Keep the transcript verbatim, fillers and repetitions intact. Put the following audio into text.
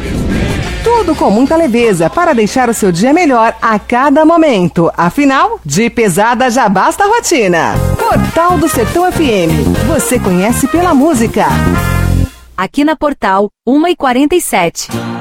Tudo com muita leveza para deixar o seu dia melhor a cada momento. Afinal, de pesada já basta a rotina. Portal do Sertão F M. Você conhece pela música. Aqui na Portal, uma e quarenta e sete.